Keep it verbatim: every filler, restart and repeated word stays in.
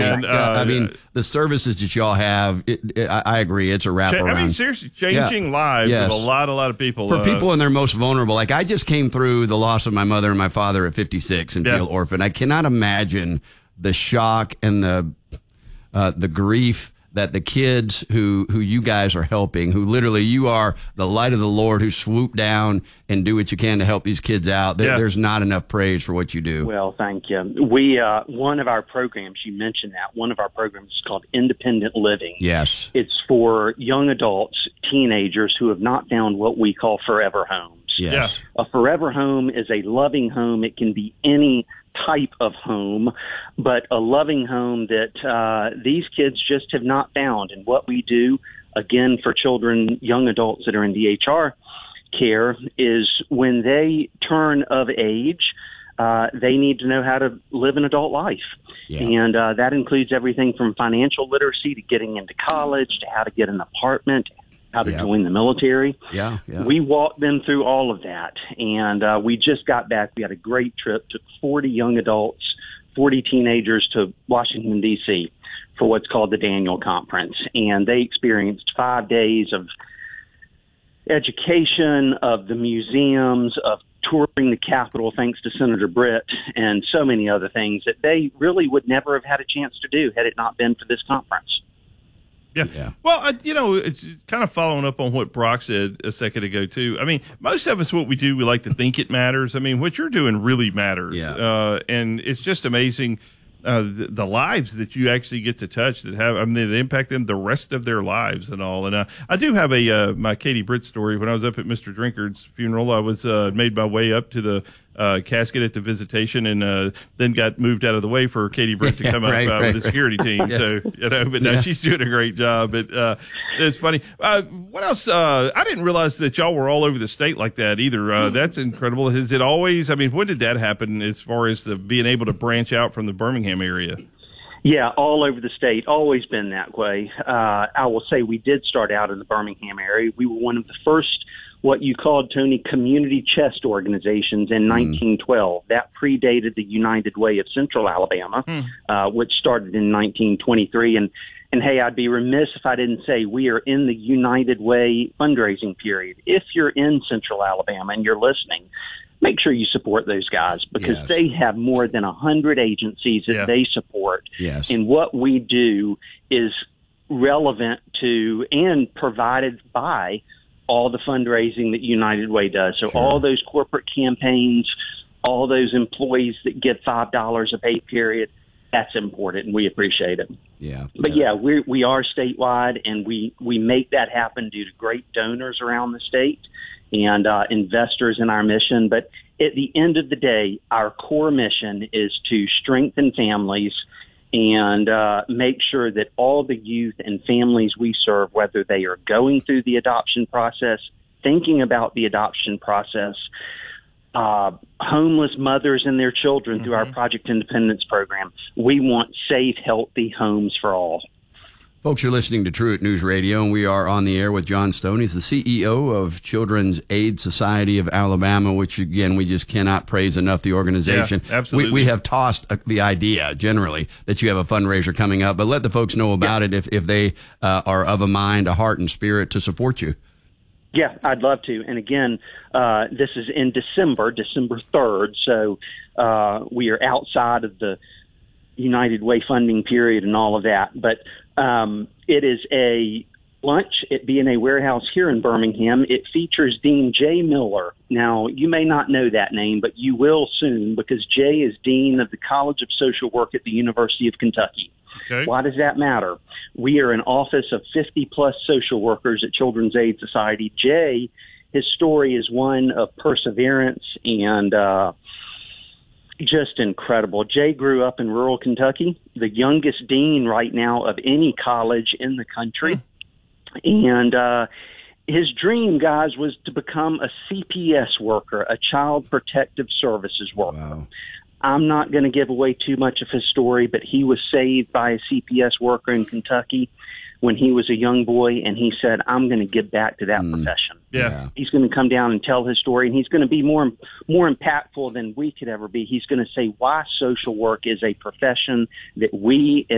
And, yeah, uh, I mean, the services that y'all have, it, it, I, I agree, it's a wraparound. I mean, seriously, changing yeah. lives yes. of a lot, a lot of people. For uh, people in their most vulnerable. Like, I just came through the loss of my mother and my father at fifty-six and yeah. feel orphaned. I cannot imagine the shock and the uh, the grief that the kids who, who you guys are helping, who literally you are the light of the Lord, who swoop down and do what you can to help these kids out. There, yeah. There's not enough praise for what you do. Well, thank you. We, uh, one of our programs, you mentioned that, one of our programs is called Independent Living. Yes. It's for young adults, teenagers who have not found what we call forever homes. Yes. Yeah. A forever home is a loving home. It can be any type of home, but a loving home that uh, these kids just have not found. And what we do, again, for children, young adults that are in D H R care, is when they turn of age, uh, they need to know how to live an adult life. Yeah. And uh, that includes everything from financial literacy to getting into college to how to get an apartment, how to yeah. join the military. Yeah, yeah. We walked them through all of that. And uh, we just got back. We had a great trip. Took forty young adults, forty teenagers to Washington, D C for what's called the Daniel Conference. And they experienced five days of education, of the museums, of touring the Capitol, thanks to Senator Britt, and so many other things that they really would never have had a chance to do had it not been for this conference. Yeah. yeah. Well, uh, you know, it's kind of following up on what Brock said a second ago, too. I mean, most of us, what we do, we like to think it matters. I mean, what you're doing really matters. Yeah. Uh, and it's just amazing uh, the, the lives that you actually get to touch that have, I mean, that impact them the rest of their lives and all. And uh, I do have a, uh, my Katie Britt story. When I was up at Mister Drinkard's funeral, I was uh, made my way up to the Uh, casket at the visitation, and uh, then got moved out of the way for Katie Britt to come right, up uh, right, with the security team. yeah. So, you know, but no, yeah. she's doing a great job. But uh, it's funny. Uh, what else? Uh, I didn't realize that y'all were all over the state like that either. Uh, that's incredible. Is it always? I mean, when did that happen? As far as the being able to branch out from the Birmingham area? Yeah, all over the state. Always been that way. Uh, I will say we did start out in the Birmingham area. We were one of the first, what you called, Tony, community chest organizations in mm. nineteen twelve. That predated the United Way of Central Alabama, mm. uh, which started in nineteen twenty-three. And, and hey, I'd be remiss if I didn't say we are in the United Way fundraising period. If you're in Central Alabama and you're listening, make sure you support those guys, because yes. they have more than one hundred agencies that yeah. they support. Yes. And what we do is relevant to and provided by all the fundraising that United Way does. So sure. all those corporate campaigns, all those employees that get five dollars a pay period, that's important, and we appreciate it. Yeah. But, yeah, yeah we we are statewide, and we, we make that happen due to great donors around the state and uh, investors in our mission. But at the end of the day, our core mission is to strengthen families and uh, make sure that all the youth and families we serve, whether they are going through the adoption process, thinking about the adoption process, uh, homeless mothers and their children mm-hmm. through our Project Independence program, we want safe, healthy homes for all. Folks, you're listening to Truett News Radio, and we are on the air with John Stone. He's the C E O of Children's Aid Society of Alabama, which, again, we just cannot praise enough the organization. Yeah, absolutely. We, we have tossed uh, the idea, generally, that you have a fundraiser coming up, but let the folks know about yeah. it if, if they uh, are of a mind, a heart, and spirit to support you. Yeah, I'd love to. And again, uh, this is in December, December third, so uh, we are outside of the United Way funding period and all of that. But um, it is a lunch at B and A Warehouse here in Birmingham. It features Dean Jay Miller. Now, you may not know that name, but you will soon, because Jay is Dean of the College of Social Work at the University of Kentucky. Okay. Why does that matter? We are an office of fifty-plus social workers at Children's Aid Society. Jay, his story is one of perseverance and uh just incredible. Jay grew up in rural Kentucky, the youngest dean right now of any college in the country. Mm. And uh, his dream, guys, was to become a C P S worker, a child protective services worker. Wow. I'm not going to give away too much of his story, but he was saved by a C P S worker in Kentucky when he was a young boy, and he said, I'm going to give back to that mm. profession. Yeah. He's going to come down and tell his story, and he's going to be more more impactful than we could ever be. He's going to say why social work is a profession that we